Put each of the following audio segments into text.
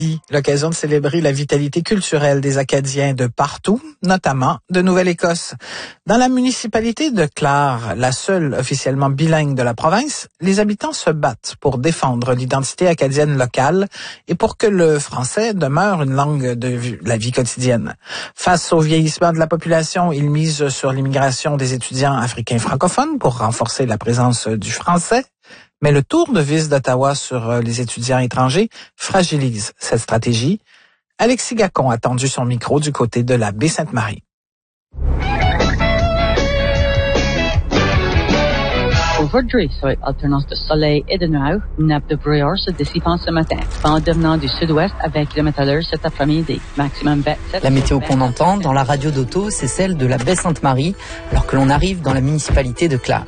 L'occasion de célébrer la vitalité culturelle des Acadiens de partout, notamment de Nouvelle-Écosse. Dans la municipalité de Clare, la seule officiellement bilingue de la province, les habitants se battent pour défendre l'identité acadienne locale et pour que le français demeure une langue de la vie quotidienne. Face au vieillissement de la population, ils misent sur l'immigration des étudiants africains francophones pour renforcer la présence du français. Mais le tour de vis d'Ottawa sur les étudiants étrangers fragilise cette stratégie. Alexis Gacon a tendu son micro du côté de la baie Sainte-Marie. Aujourd'hui, sur alternance de soleil et de nuages, une nappe de brouillard se dissipant ce matin. Vent devenant du sud-ouest avec le métalleur cet après-midi. Maximum 27. La météo qu'on entend dans la radio d'Auto, c'est celle de la baie Sainte-Marie, alors que l'on arrive dans la municipalité de Clare.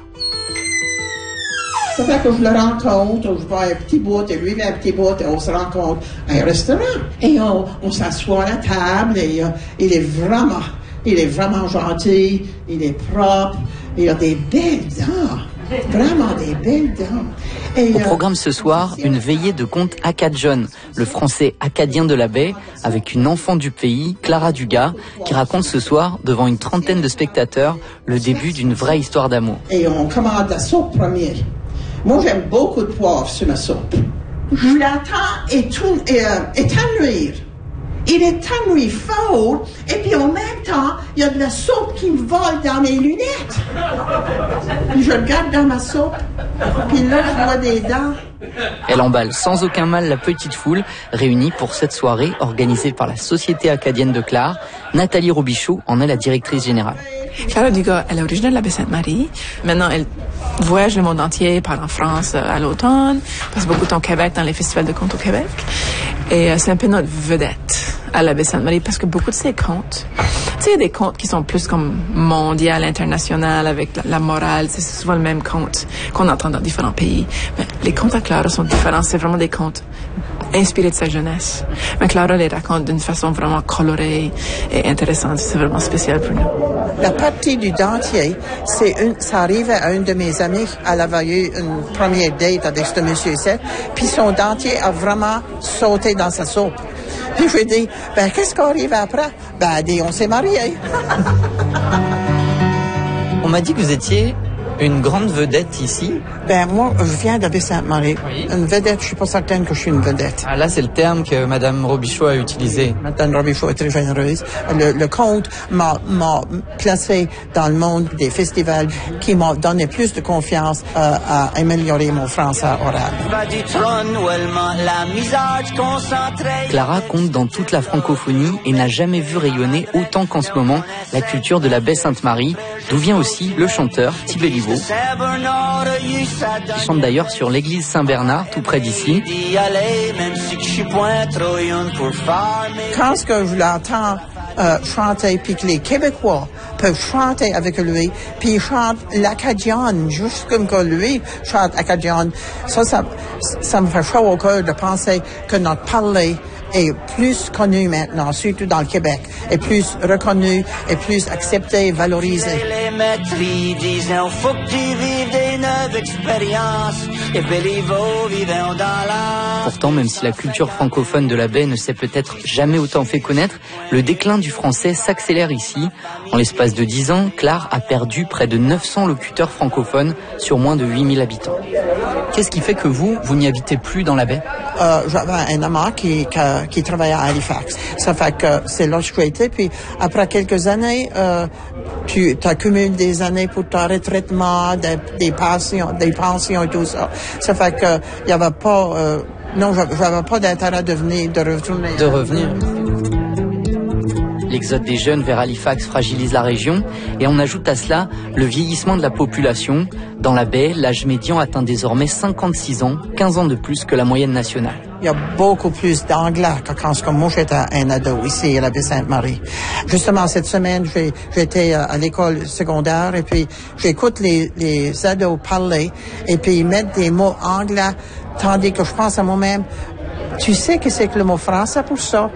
Ça fait que je le rencontre, je vois un petit bout, et lui, un petit bout, et on se rencontre à un restaurant. Et on s'assoit à la table, et il est vraiment gentil, il est propre, il a des belles dents. Vraiment des belles dents. Au programme ce soir, une veillée de contes acadiens, le français acadien de la baie, avec une enfant du pays, Clara Dugas, qui raconte ce soir, devant une trentaine de spectateurs, le début d'une vraie histoire d'amour. Et on commande la soupe première. Moi, j'aime beaucoup de poivre sur ma soupe. Je l'attends étanouir. Il étanouit fort, et puis en même temps, il y a de la soupe qui me vole dans mes lunettes. Je regarde dans ma soupe, puis là, je vois des dents. Elle emballe sans aucun mal la petite foule, réunie pour cette soirée organisée par la Société acadienne de Clare. Nathalie Robichaud en est la directrice générale. Clara Dugas, elle est originaire de la baie Sainte-Marie. Maintenant, elle voyage le monde entier, part en France à l'automne, passe beaucoup de temps au Québec dans les festivals de contes au Québec. Et c'est un peu notre vedette à la baie Sainte-Marie parce que beaucoup de ses contes, tu sais, il y a des contes qui sont plus comme mondial, international, avec la morale. C'est souvent le même conte qu'on entend dans différents pays. Mais les contes à Clara sont différents. C'est vraiment des contes inspirés de sa jeunesse. Mais Clara les raconte d'une façon vraiment colorée et intéressante. C'est vraiment spécial pour nous. La partie du dentier, ça arrivait à une de mes amies. Elle avait eu une première date avec ce monsieur-ci, puis son dentier a vraiment sauté dans sa soupe. Puis je lui ai dit, qu'est-ce qui arrive après? Elle dit, on s'est mariés. On m'a dit que vous étiez une grande vedette ici. Moi, je viens de la baie Sainte-Marie. Oui. Une vedette, je suis pas certaine que je suis une vedette. Ah, là, c'est le terme que Madame Robichaud a utilisé. Madame Robichaud est très généreuse. Le comte m'a placé dans le monde des festivals qui m'a donné plus de confiance à améliorer mon français oral. Clara compte dans toute la francophonie et n'a jamais vu rayonner autant qu'en ce moment la culture de la baie Sainte-Marie, d'où vient aussi le chanteur Thibé Libaud. Il chante d'ailleurs sur l'église Saint-Bernard, tout près d'ici. Quand je l'entends chanter, puis que les Québécois peuvent chanter avec lui, puis il chante l'acadienne, juste comme que lui chante acadienne, ça me fait chaud au cœur de penser que notre parler est plus connu maintenant, surtout dans le Québec, est plus reconnu, est plus accepté, valorisé. Pourtant, même si la culture francophone de la baie ne s'est peut-être jamais autant fait connaître, le déclin du français s'accélère ici. En l'espace de 10 ans, Clare a perdu près de 900 locuteurs francophones sur moins de 8000 habitants. Qu'est-ce qui fait que vous n'y habitez plus dans la baie? J'avais un amant qui travaillait à Halifax. Ça fait que c'est là que je suis été. Puis après quelques années, tu accumules des années pour ton retraitement, des pensions et tout ça. Ça fait que il y avait pas, j'avais pas d'intérêt de revenir. L'exode des jeunes vers Halifax fragilise la région et on ajoute à cela le vieillissement de la population. Dans la baie, l'âge médian atteint désormais 56 ans, 15 ans de plus que la moyenne nationale. Il y a beaucoup plus d'anglais que quand moi j'étais un ado ici à la baie Sainte-Marie. Justement, cette semaine, j'étais à l'école secondaire et puis j'écoute les ados parler et puis ils mettent des mots anglais, tandis que je pense à moi-même, tu sais que c'est que le mot français pour ça?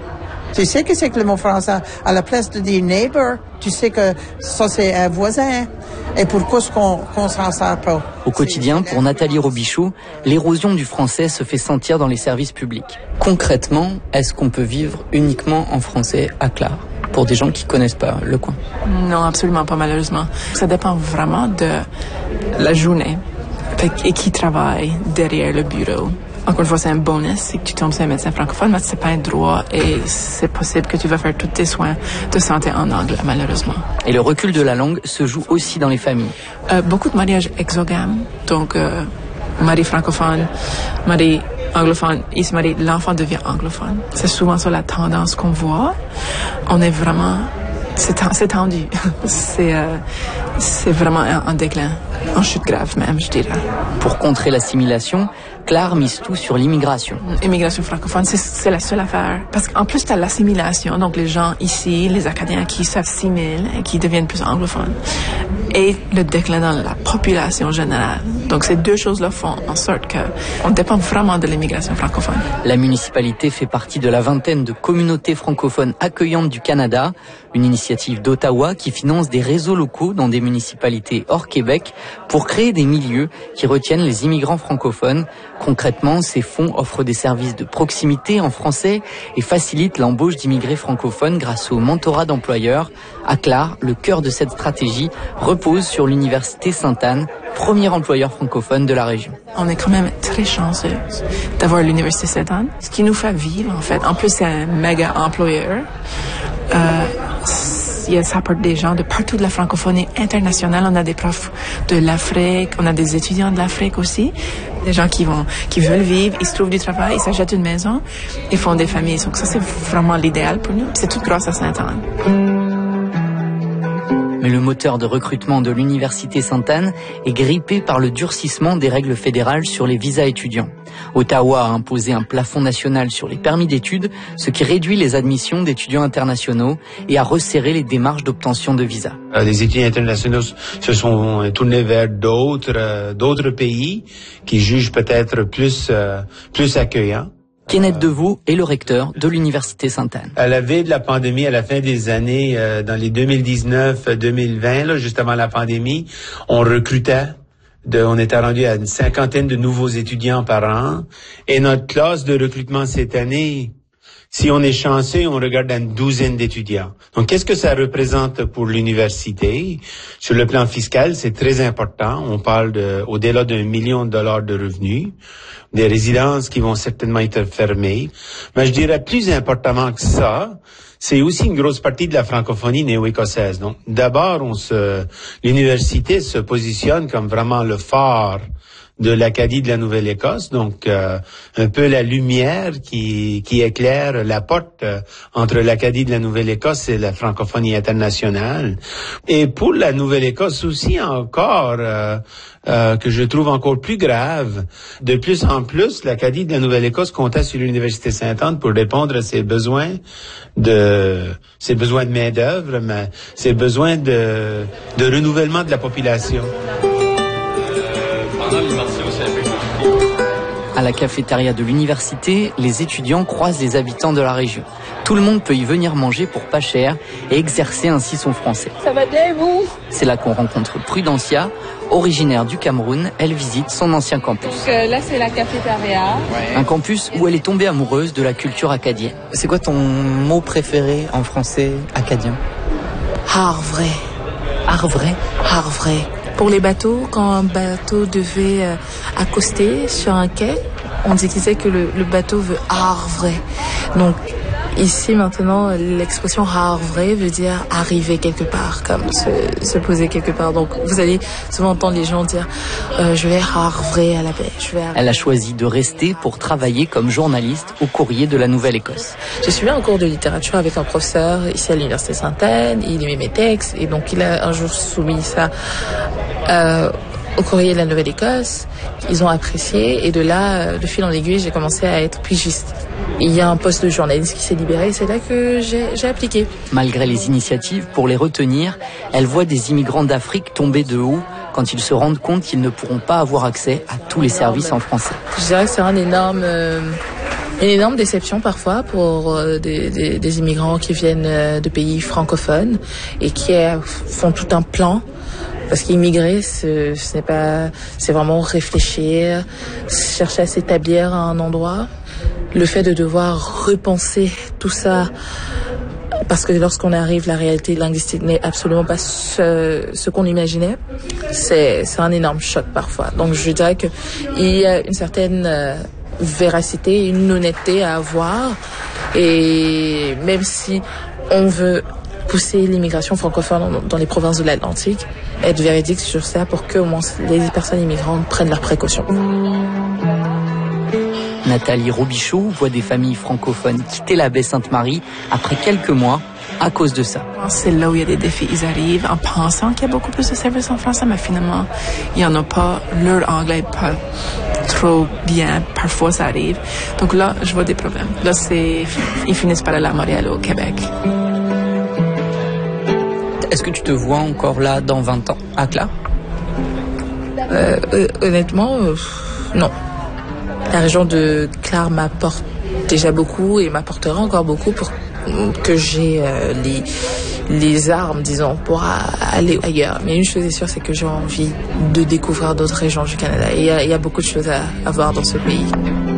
Tu sais que c'est que le mot français, à la place de dire neighbor, tu sais que ça c'est un voisin. Et pourquoi est-ce qu'on s'en sert pas? Au quotidien, pour Nathalie Robichaud, l'érosion du français se fait sentir dans les services publics. Concrètement, est-ce qu'on peut vivre uniquement en français à Clare, pour des gens qui connaissent pas le coin? Non, absolument pas, malheureusement. Ça dépend vraiment de la journée et qui travaille derrière le bureau. Encore une fois, c'est un bonus, c'est que tu tombes sur un médecin francophone, mais c'est pas un droit et c'est possible que tu vas faire tous tes soins de santé en anglais, malheureusement. Et le recul de la langue se joue aussi dans les familles. Beaucoup de mariages exogames, donc mari francophone, mari anglophone, il se marie, l'enfant devient anglophone. C'est souvent ça la tendance qu'on voit. On est vraiment... C'est tendu. C'est vraiment en déclin, en chute grave même, je dirais. Pour contrer l'assimilation, Clare mise tout sur l'immigration. Immigration francophone, c'est la seule affaire. Parce qu'en plus, tu as l'assimilation, donc les gens ici, les Acadiens qui s'assimilent et qui deviennent plus anglophones. Et le déclin dans la population générale. Donc ces deux choses-là font en sorte qu'on dépend vraiment de l'immigration francophone. La municipalité fait partie de la vingtaine de communautés francophones accueillantes du Canada, une initiative d'Ottawa qui finance des réseaux locaux dans des municipalités hors Québec pour créer des milieux qui retiennent les immigrants francophones. Concrètement, ces fonds offrent des services de proximité en français et facilitent l'embauche d'immigrés francophones grâce au mentorat d'employeurs. À Clare, le cœur de cette stratégie repose sur l'Université Sainte-Anne, premier employeur francophone de la région. On est quand même très chanceux d'avoir l'Université Sainte-Anne, ce qui nous fait vivre en fait. En plus, c'est un méga employeur. Ça apporte des gens de partout de la francophonie internationale. On a des profs de l'Afrique, on a des étudiants de l'Afrique aussi, des gens qui veulent vivre, ils se trouvent du travail, ils s'achètent une maison, ils font des familles. Donc ça, c'est vraiment l'idéal pour nous. C'est tout grâce à Sainte-Anne. Mais le moteur de recrutement de l'Université Sainte-Anne est grippé par le durcissement des règles fédérales sur les visas étudiants. Ottawa a imposé un plafond national sur les permis d'études, ce qui réduit les admissions d'étudiants internationaux et a resserré les démarches d'obtention de visas. Les étudiants internationaux se sont tournés vers d'autres pays qui jugent peut-être plus accueillants. Kenneth Deveau est le recteur de l'Université Sainte-Anne. À la veille de la pandémie, à la fin des années, dans les 2019-2020, là, juste avant la pandémie, on recrutait. On était rendu à une 50aine de nouveaux étudiants par an. Et notre classe de recrutement cette année, si on est chanceux, on regarde à une 12aine d'étudiants. Donc, qu'est-ce que ça représente pour l'université? Sur le plan fiscal, c'est très important. On parle au-delà d'1 million de dollars de revenus, des résidences qui vont certainement être fermées. Mais je dirais plus importantement que ça, c'est aussi une grosse partie de la francophonie néo-écossaise. Donc, d'abord, l'université se positionne comme vraiment le phare de l'Acadie de la Nouvelle-Écosse, donc un peu la lumière qui éclaire la porte entre l'Acadie de la Nouvelle-Écosse et la francophonie internationale. Et pour la Nouvelle-Écosse aussi encore, que je trouve encore plus grave, de plus en plus, l'Acadie de la Nouvelle-Écosse comptait sur l'Université Sainte-Anne pour répondre à ses besoins de main-d'œuvre, mais ses besoins de renouvellement de la population. À la cafétéria de l'université, les étudiants croisent les habitants de la région. Tout le monde peut y venir manger pour pas cher et exercer ainsi son français. Ça va bien, vous? C'est là qu'on rencontre Prudencia, originaire du Cameroun. Elle visite son ancien campus. Donc là, c'est la cafétéria. Un campus où elle est tombée amoureuse de la culture acadienne. C'est quoi ton mot préféré en français acadien? Harvré. Harvré? Harvré. Pour les bateaux, quand un bateau devait accoster sur un quai, on disait que le bateau veut harvrer. Donc ici maintenant, l'expression harvrer veut dire arriver quelque part, comme se poser quelque part. Donc vous allez souvent entendre les gens dire je vais harvrer à la baie. Elle a choisi de rester pour travailler comme journaliste au Courrier de la Nouvelle-Écosse. Je suis en cours de littérature avec un professeur ici à l'Université Sainte-Anne. Il aimait mes textes et donc il a un jour soumis ça au Courrier de la Nouvelle-Écosse. Ils ont apprécié et de là, de fil en aiguille, j'ai commencé à être pigiste. Il y a un poste de journaliste qui s'est libéré, c'est là que j'ai appliqué. Malgré les initiatives pour les retenir, elle voit des immigrants d'Afrique tomber de haut quand ils se rendent compte qu'ils ne pourront pas avoir accès à tous les services en français. Je dirais que c'est un énorme Une énorme déception parfois pour des immigrants qui viennent de pays francophones et qui font tout un plan. Parce qu'immigrer, ce n'est pas, c'est vraiment réfléchir, chercher à s'établir à un endroit. Le fait de devoir repenser tout ça, parce que lorsqu'on arrive, la réalité linguistique n'est absolument pas ce qu'on imaginait. C'est un énorme choc parfois. Donc je dirais que il y a une certaine véracité, une honnêteté à avoir. Et même si on veut pousser l'immigration francophone dans les provinces de l'Atlantique, être véridique sur ça pour que au moins les personnes immigrantes prennent leurs précautions. Nathalie Robichaud voit des familles francophones quitter la baie Sainte-Marie après quelques mois à cause de ça. C'est là où il y a des défis. Ils arrivent en pensant qu'il y a beaucoup plus de services en français, mais finalement, il n'y en a pas. Leur anglais n'est pas trop bien. Parfois, ça arrive. Donc là, je vois des problèmes. Là, ils finissent par aller à Montréal ou au Québec. Est-ce que tu te vois encore là dans 20 ans, à Clare? Honnêtement, non. La région de Clare m'apporte déjà beaucoup et m'apportera encore beaucoup pour que j'ai les armes, disons, pour aller ailleurs. Mais une chose est sûre, c'est que j'ai envie de découvrir d'autres régions du Canada. Et il y a beaucoup de choses à voir dans ce pays.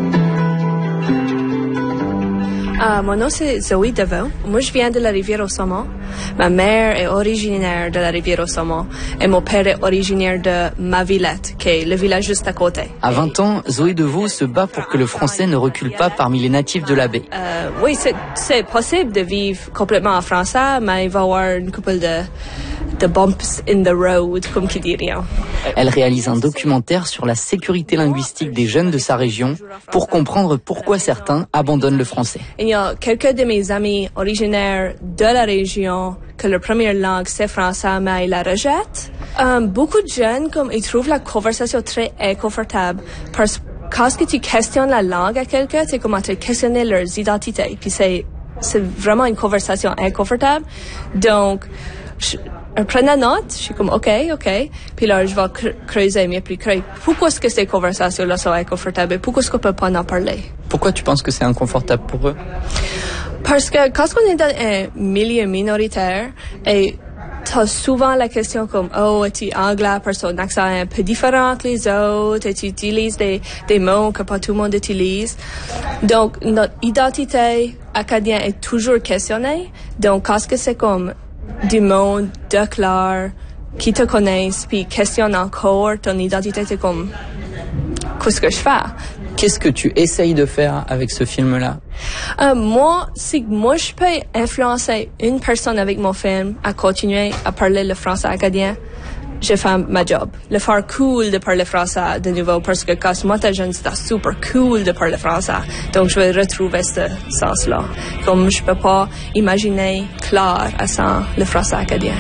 Mon nom, c'est Zoé Devon. Moi, je viens de la Rivière-au-Saumon. Ma mère est originaire de la Rivière-au-Saumon et mon père est originaire de Mavillette, qui est le village juste à côté. À 20 ans, Zoé Devaux se bat pour que le français ne recule pas parmi les natifs de la baie. Oui, c'est possible de vivre complètement en français, mais il va y avoir une couple de bumps in the road, comme qui dirait. Elle réalise un documentaire sur la sécurité linguistique des jeunes de sa région pour comprendre pourquoi certains abandonnent le français. Il y a quelques de mes amis originaires de la région que leur première langue c'est français, mais ils la rejettent. Beaucoup de jeunes, comme ils trouvent la conversation très inconfortable parce que quand tu questionnes la langue à quelqu'un, c'est comme tu questionner leurs identités. Puis c'est vraiment une conversation inconfortable. Donc, en prenant note, je suis comme, OK. Puis là, je vais creuser, mais puis pourquoi est-ce que ces conversations-là sont inconfortables et pourquoi est-ce qu'on peut pas en parler? Pourquoi tu penses que c'est inconfortable pour eux? Parce que quand on est dans un milieu minoritaire et t'as souvent la question comme, oh, es-tu anglais parce que ton accent est un peu différent que les autres et tu utilises des mots que pas tout le monde utilise. Donc, notre identité acadienne est toujours questionnée. Donc, quand c'est comme du monde de Clare qui te connaissent puis questionne encore ton identité, c'est comme, qu'est-ce que je fais? Qu'est-ce que tu essayes de faire avec ce film-là? Moi, si moi je peux influencer une personne avec mon film à continuer à parler le français acadien, je fais ma job. Le faire cool de parler français de nouveau parce que quand moi j'étais jeune, c'était super cool de parler français. Donc je vais retrouver ce sens-là. Comme je peux pas imaginer Clare sans le français acadien.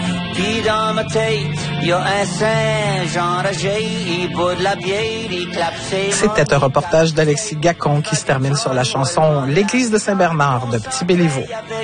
C'était un reportage d'Alexis Gacon qui se termine sur la chanson « L'église de Saint-Bernard » de Petit Béliveau.